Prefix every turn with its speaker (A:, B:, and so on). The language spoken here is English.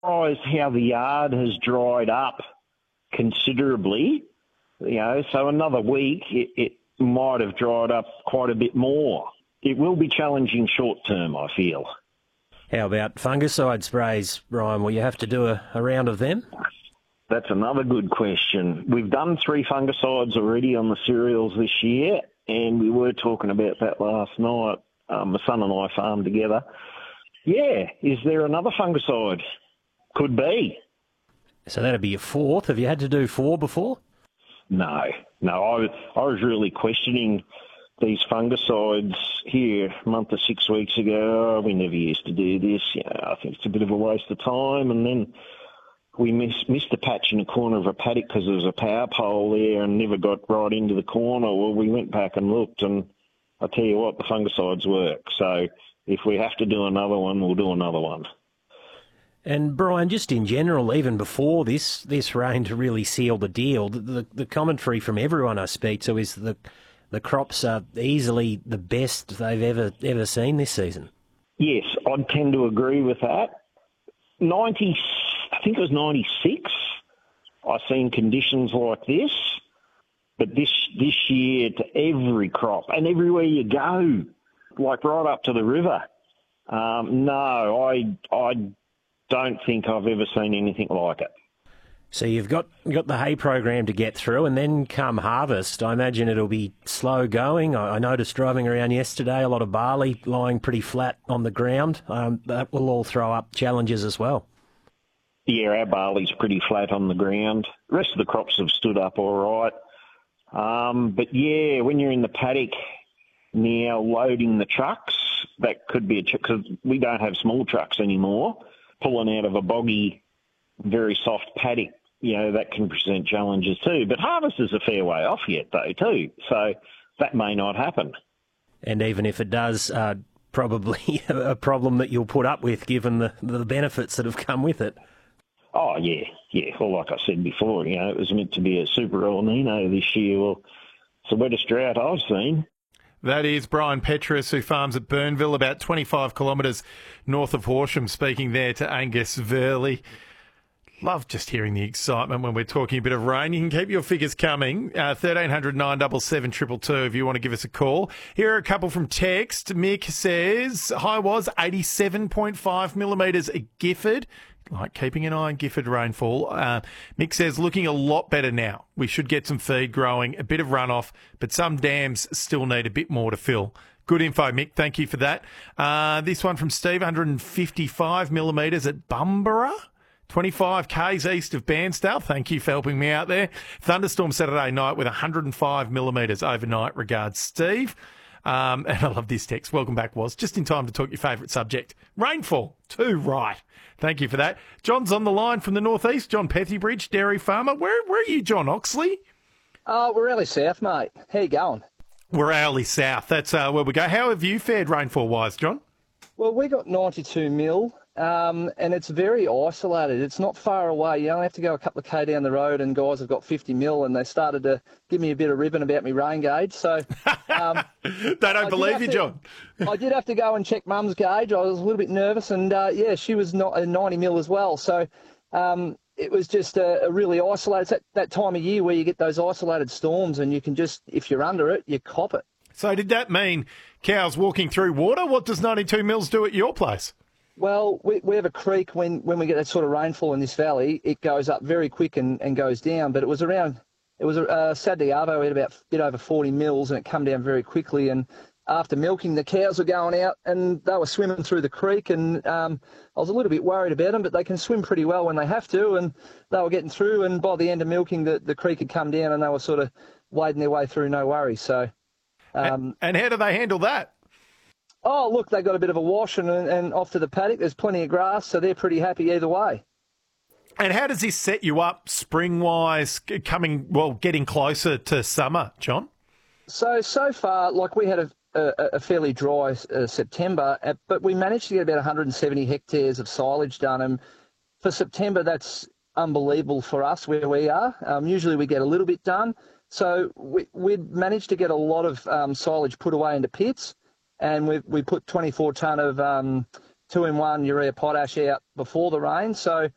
A: Surprised how the yard has dried up considerably. So another week it might have dried up quite a bit more. It will be challenging short term, I feel.
B: How about fungicide sprays, Ryan? Will you have to do a round of them?
A: That's another good question. We've done 3 fungicides already on the cereals this year, and we were talking about that last night. My son and I farmed together. Yeah, is there another fungicide? Could be.
B: So that'd be your 4th. Have you had to do 4 before?
A: No. I was really questioning these fungicides here a month or 6 weeks ago. We never used to do this. I think it's a bit of a waste of time. And then we missed a patch in the corner of a paddock because there was a power pole there and never got right into the corner. Well, we went back and looked, and I tell you what, the fungicides work. So if we have to do another one, we'll do another one.
B: And Brian, just in general, even before this rain to really seal the deal, the commentary from everyone I speak to is the crops are easily the best they've ever seen this season. Yes,
A: I'd tend to agree with that. I think it was 96, I've seen conditions like this. But this year, to every crop, and everywhere you go, like right up to the river, no, I don't think I've ever seen anything like it.
B: So you've got the hay program to get through, and then come harvest, I imagine it'll be slow going. I noticed driving around yesterday, a lot of barley lying pretty flat on the ground. That will all throw up challenges as well.
A: Yeah, our barley's pretty flat on the ground. The rest of the crops have stood up all right. But yeah, when you're in the paddock now loading the trucks, that could be because we don't have small trucks anymore, pulling out of a boggy, very soft paddock, that can present challenges too. But harvest is a fair way off yet though too, so that may not happen.
B: And even if it does, probably a problem that you'll put up with given the benefits that have come with it.
A: Oh, yeah. Well, like I said before, it was meant to be a super El Nino this year. Well, it's the wettest drought I've seen.
C: That is Brian Petrus, who farms at Burnville, about 25 kilometres north of Horsham, speaking there to Angus Verley. Love just hearing the excitement when we're talking a bit of rain. You can keep your figures coming. 1300 977 222 if you want to give us a call. Here are a couple from text. Mick says, high was 87.5 millimetres at Gifford. Like keeping an eye on Gifford rainfall. Mick says, looking a lot better now. We should get some feed growing, a bit of runoff, but some dams still need a bit more to fill. Good info, Mick. Thank you for that. This one from Steve, 155 millimetres at Bumborough. 25 k's east of Bairnsdale. Thank you for helping me out there. Thunderstorm Saturday night with 105 millimetres overnight. Regards, Steve. And I love this text. Welcome back, Was. Just in time to talk your favourite subject. Rainfall. Too right. Thank you for that. John's on the line from the northeast. John Pethybridge, dairy farmer. Where are you, John? Oxley?
D: We're early south, mate. How you going?
C: We're early south. That's where we go. How have you fared rainfall-wise, John?
D: Well, we got 92 mil, and it's very isolated. It's not far away. You only have to go a couple of K down the road, and guys have got 50 mil, and they started to give me a bit of ribbon about me rain gauge. So
C: they don't believe you, John.
D: I did have to go and check Mum's gauge. I was a little bit nervous, and she was not 90 mil as well. So it was just a really isolated. It's that time of year where you get those isolated storms, and you can just, if you're under it, you cop it.
C: So did that mean cows walking through water? What does 92 mils do at your place?
D: Well, we have a creek. When we get that sort of rainfall in this valley, it goes up very quick and goes down. But it was Saturday Arvo, we had about a bit over 40 mils, and it come down very quickly. And after milking, the cows were going out and they were swimming through the creek, and I was a little bit worried about them, but they can swim pretty well when they have to, and they were getting through. And by the end of milking, the creek had come down and they were sort of wading their way through, no worries. So.
C: And how do they handle that?
D: Oh, look, they got a bit of a wash and off to the paddock. There's plenty of grass, so they're pretty happy either way.
C: And how does this set you up spring-wise, getting closer to summer, John?
D: So far, like we had a fairly dry September, but we managed to get about 170 hectares of silage done. And for September, that's unbelievable for us where we are. Usually we get a little bit done. So we'd managed to get a lot of silage put away into pits, and we put 24 tonne of 2-in-1 urea potash out before the rain. So